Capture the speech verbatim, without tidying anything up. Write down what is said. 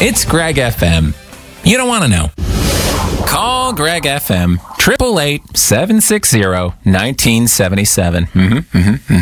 It's Greg F M. You don't want to know. Call Greg F M, eight eight eight, seven six zero, one nine seven seven. Mm-hmm, mm-hmm, mm-hmm.